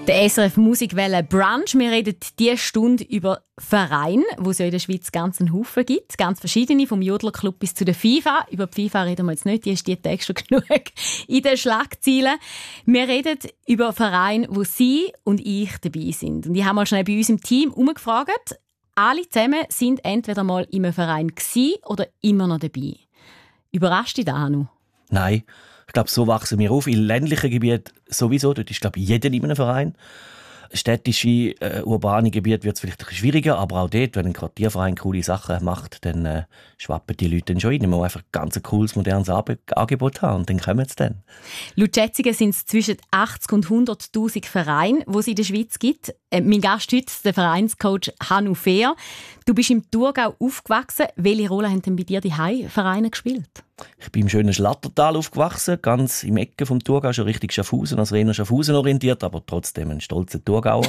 Der SRF Musikwelle Brunch. Wir reden diese Stunde über Vereine, wo es ja in der Schweiz ganz einen Haufen gibt. Ganz verschiedene, vom Jodlerclub bis zu der FIFA. Über die FIFA reden wir jetzt nicht, die ist die Tage schon genug in den Schlagzeilen. Wir reden über Vereine, wo Sie und ich dabei sind. Und ich habe mal schnell bei uns im Team umgefragt. Alle zusammen sind entweder mal in einem Verein gewesen oder immer noch dabei. Überrascht dich das, Hanu? Nein. Ich glaube, so wachsen wir auf. In ländlichen Gebieten sowieso. Dort ist, glaube ich, jeder in einem Verein. Städtische, urbane Gebiete wird es vielleicht ein bisschen schwieriger, aber auch dort, wenn ein Quartierverein coole Sachen macht, dann schwappen die Leute dann schon rein. Man muss einfach ein ganz cooles, modernes Angebot haben und dann kommen sie dann. Laut Schätzungen sind es zwischen 80 und 100'000 Vereine, die es in der Schweiz gibt. Mein Gast heute, der Vereinscoach Hanu Fehr. Du bist im Thurgau aufgewachsen. Welche Rolle haben denn bei dir die Vereine gespielt? Ich bin im schönen Schlattertal aufgewachsen, ganz im Ecke vom Thurgau, schon richtig Schaffhausen, also eher Schaffhausen orientiert, aber trotzdem ein stolzer Thurgauer.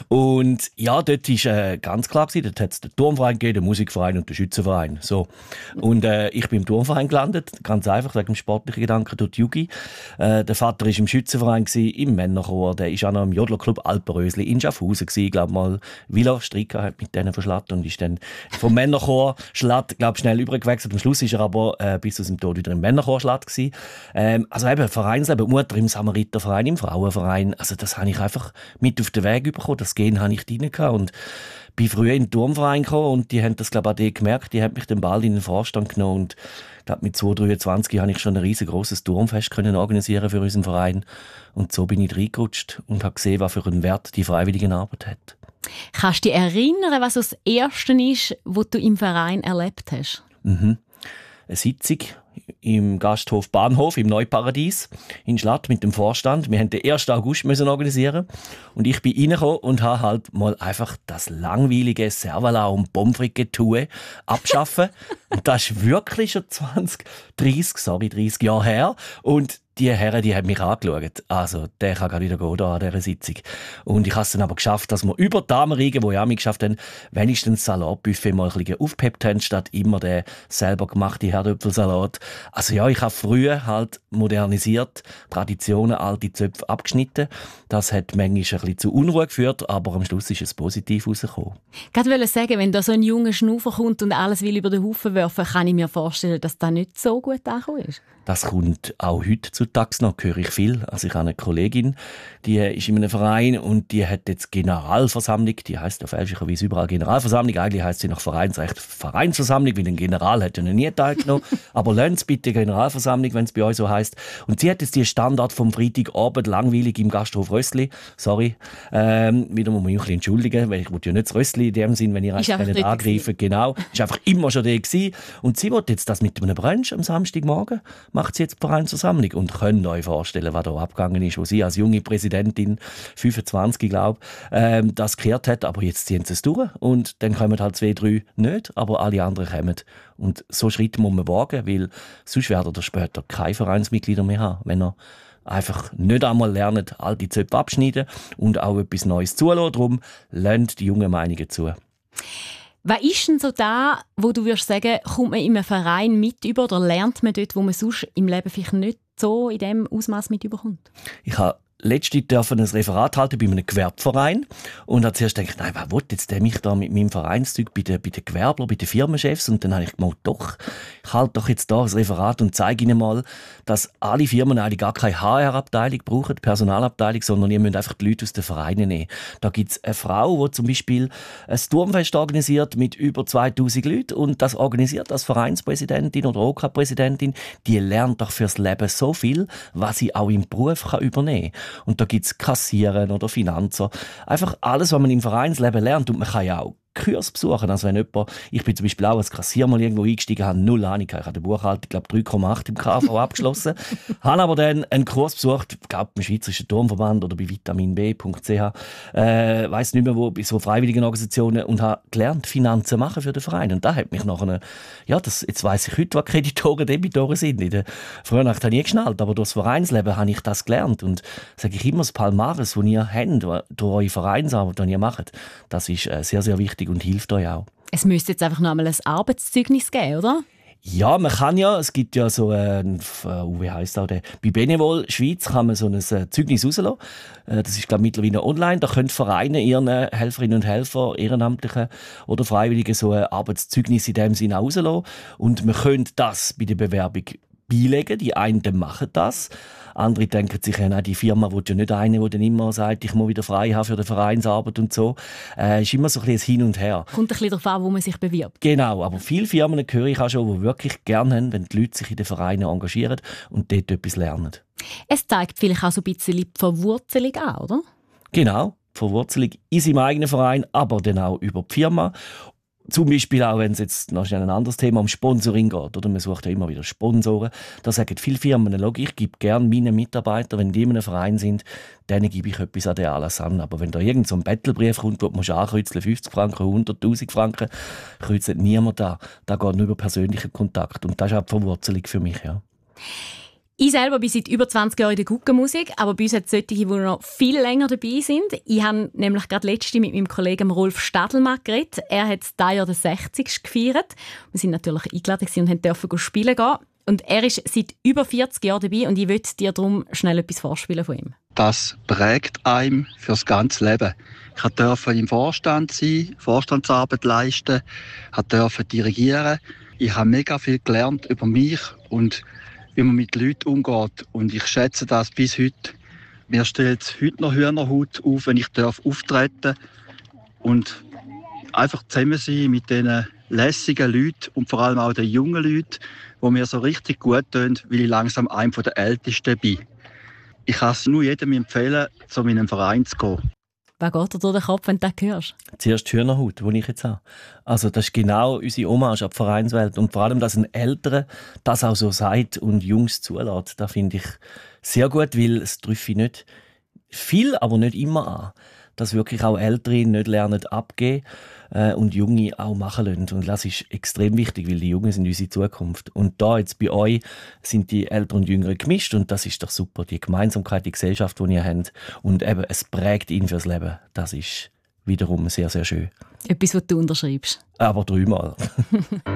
Und ja, dort war ganz klar, dort hat es den Turmverein gegeben, den Musikverein und den Schützenverein. So. Und ich bin im Turmverein gelandet, ganz einfach, wegen dem sportlichen Gedanken durch die Jugi. Der Vater war im Schützenverein, im Männerchor, der war auch noch im Jodlerclub Alpenrösli in Schaffhausen. Ich glaube mal, Villa Strika hat mit denen verschlattert und ist dann vom Männerchor schnell übergewechselt. Am Schluss war er aber bis aus dem Tod wieder im Männerchorschlatt gewesen. Also eben Vereinsleben, Mutter im Samariterverein, im Frauenverein, also das habe ich einfach mit auf den Weg bekommen, das Gen habe ich drin gehabt und bin früher in den Turmverein gekommen und die haben das glaube ich auch gemerkt, die haben mich dann bald in den Vorstand genommen und ich glaube mit 23 habe ich schon ein riesengroßes Turmfest können organisieren für unseren Verein und so bin ich reingerutscht und habe gesehen, was für einen Wert die Freiwilligenarbeit hat. Kannst du dich erinnern, was das Erste ist, was du im Verein erlebt hast? Eine Sitzung im Gasthof Bahnhof im Neuparadies in Schlatt mit dem Vorstand. Wir mussten den 1. August organisieren und ich bin reingekommen und habe halt mal einfach das langweilige Servala und Pommes frites abschaffen. Und das ist wirklich schon 30 Jahre her. Und die Herren, die haben mich angeschaut. Also, der kann gerade wieder gehen da an dieser Sitzung. Und ich habe es dann aber geschafft, dass wir über die Damenriege, die ja mich geschafft haben, wenigstens das Salatbuffet mal ein bisschen aufgepeppt haben, statt immer den selber gemachten Herdöpfelsalat. Also ja, ich habe früher halt modernisiert, Traditionen, alte Zöpfe abgeschnitten. Das hat manchmal ein bisschen zu Unruhe geführt, aber am Schluss ist es positiv rausgekommen. Ich wollte sagen, wenn da so ein junger Schnuffer kommt und alles will über den Haufen werfen, kann ich mir vorstellen, dass das nicht so gut angekommen ist. Das kommt auch heutzutage noch, höre ich viel. Also ich habe eine Kollegin, die ist in einem Verein und die hat jetzt Generalversammlung, die heisst ja fälschlicherweise überall Generalversammlung, eigentlich heisst sie nach Vereinsrecht Vereinsversammlung, weil ein General hat ja noch nie teilgenommen. Aber lasst es bitte Generalversammlung, wenn es bei euch so heisst. Und sie hat jetzt die Standard vom Freitagabend langweilig im Gasthof Rössli. Sorry, wieder muss man mich ein bisschen entschuldigen, weil ich wollte ja nicht das Rössli in dem Sinn, wenn ihr euch nicht angreifen. Genau, ist einfach immer schon der gewesen. Und sie wollte jetzt das mit einem Brunch am Samstagmorgen, macht sie jetzt die Vereinsversammlung und könnt euch vorstellen, was da abgegangen ist, wo sie als junge Präsidentin, 25 glaube ich, das gekehrt hat, aber jetzt ziehen sie es durch und dann kommen halt 2, 3 nicht, aber alle anderen kommen. Und so Schritte muss man wagen, weil sonst werdet ihr später keine Vereinsmitglieder mehr haben, wenn ihr einfach nicht einmal lernt, alte Zöpfe abschneiden und auch etwas Neues zulassen. Darum lernt die jungen Meinungen zu. Was ist denn so da, wo du würdest sagen, kommt man in einem Verein mit über oder lernt man dort, wo man sonst im Leben vielleicht nicht so in diesem Ausmaß mit überkommt? Ich habe letztens ein Referat halten bei einem Gewerbeverein und habe zuerst gedacht, nein, was will jetzt der mich da mit meinem Vereinszeug bei den Gewerblern, bei den Firmenchefs? Und dann habe ich gedacht, doch, ich halte doch jetzt da das Referat und zeige ihnen mal, dass alle Firmen eigentlich gar keine HR-Abteilung brauchen, Personalabteilung, sondern ihr müsst einfach die Leute aus den Vereinen nehmen. Da gibt es eine Frau, die zum Beispiel ein Turmfest organisiert mit über 2000 Leuten und das organisiert als Vereinspräsidentin oder OK-Präsidentin. Die lernt doch fürs Leben so viel, was sie auch im Beruf übernehmen kann. Und da gibt es Kassieren oder Finanzer. Einfach alles, was man im Vereinsleben lernt. Und man kann ja auch Kurs besuchen. Also wenn jemand, ich bin zum Beispiel auch als Kassier mal irgendwo eingestiegen, habe null Ahnung. Ich habe die Buchhaltung, ich glaube 3,8 im KV abgeschlossen. Habe aber dann einen Kurs besucht, ich glaube beim Schweizerischen Turmverband oder bei vitaminb.ch, weiss nicht mehr wo, bei so freiwilligen Organisationen und habe gelernt, Finanzen machen für den Verein. Und da hat mich nachher, ja, jetzt weiss ich heute, was Kreditoren, Debitoren sind. In der Frühnacht habe ich nie geschnallt, aber durch das Vereinsleben habe ich das gelernt. Und sage ich immer, das Palmares, das ihr habt, durch eure Vereinsarbeit, die ihr macht, das ist sehr, sehr wichtig und hilft euch auch. Es müsste jetzt einfach noch einmal ein Arbeitszeugnis geben, oder? Ja, man kann ja, es gibt ja so wie heisst auch der? Bei Benevol Schweiz kann man so ein Zeugnis rauslassen. Das ist, glaube ich, mittlerweile online. Da können Vereine ihren Helferinnen und Helfer, Ehrenamtlichen oder Freiwilligen so ein Arbeitszeugnis in dem Sinne rauslassen. Und man könnte das bei der Bewerbung beilegen. Die einen machen das. Andere denken sich, nein, die Firma will ja nicht eine, die dann immer sagt, ich muss wieder frei haben für die Vereinsarbeit und so. Ist immer so ein bisschen Hin und Her. Kommt ein bisschen darauf an, wo man sich bewirbt. Genau, aber viele Firmen höre ich auch schon, die wirklich gerne haben, wenn die Leute sich in den Vereinen engagieren und dort etwas lernen. Es zeigt vielleicht auch so ein bisschen die Verwurzelung an, oder? Genau, Verwurzelung in seinem eigenen Verein, aber dann auch über die Firma. Zum Beispiel auch, wenn es jetzt noch ein anderes Thema um Sponsoring geht, oder man sucht ja immer wieder Sponsoren. Da sagen viele Firmen, ich gebe gerne meinen Mitarbeitern, wenn die in einem Verein sind, denen gebe ich etwas an den Anlass an. Aber wenn da irgend so ein Battlebrief kommt, wo du ankreuzeln 50 Franken, 100'000 Franken, kreuzelt niemand an. Da geht nur über persönlichen Kontakt. Und das ist auch die Verwurzelung für mich, ja. Ich selber bin seit über 20 Jahren in der Guggenmusik, aber bei uns hat es solche, die noch viel länger dabei sind. Ich habe nämlich gerade letzte mit meinem Kollegen Rolf Stadelmann geredet. Er hat dieses Jahr den 60. gefeiert. Wir sind natürlich eingeladen und durften spielen gehen. Und er ist seit über 40 Jahren dabei und ich möchte dir darum schnell etwas vorspielen von ihm. Das prägt einem fürs ganze Leben. Ich durfte im Vorstand sein, Vorstandsarbeit leisten, durfte dirigieren. Ich habe mega viel gelernt über mich und wie man mit Leuten umgeht. Und ich schätze das bis heute. Mir stellt es heute noch Hühnerhaut auf, wenn ich auftreten darf. Und einfach zusammen sein mit diesen lässigen Leuten und vor allem auch den jungen Leuten, die mir so richtig gut tun, weil ich langsam einer der Ältesten bin. Ich kann es nur jedem empfehlen, zu meinem Verein zu gehen. Was geht dir durch den Kopf, wenn du das hörst? Zuerst die Hühnerhaut, die ich jetzt habe. Also das ist genau unsere Hommage an die Vereinswelt. Und vor allem, dass ein Älterer das auch so sagt und Jungs zulässt, das finde ich sehr gut, weil es trifft nicht viel, aber nicht immer an. Dass wirklich auch Ältere nicht lernen abgeben und Junge auch machen lassen. Und das ist extrem wichtig, weil die Jungen sind unsere Zukunft. Und da jetzt bei euch sind die Älteren und Jüngeren gemischt und das ist doch super. Die Gemeinsamkeit, die Gesellschaft, die ihr habt und eben, es prägt ihn fürs Leben. Das ist wiederum sehr, sehr schön. Etwas, was du unterschreibst. Aber 3-mal.